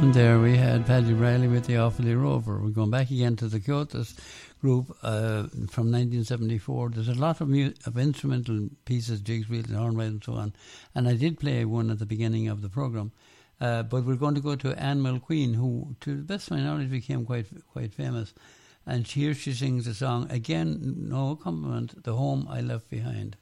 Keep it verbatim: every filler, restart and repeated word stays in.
And there we had Paddy Riley with the Offaly Rover. We're going back again to the Kyotos group uh, from nineteen seventy-four. There's a lot of mu- of instrumental pieces, jigs, reels, and horn and so on. And I did play one at the beginning of the programme. Uh, but we're going to go to Anne Mulqueen, who, to the best of my knowledge, became quite quite famous. And here she sings the song, again, no compliment, The Home I Left Behind.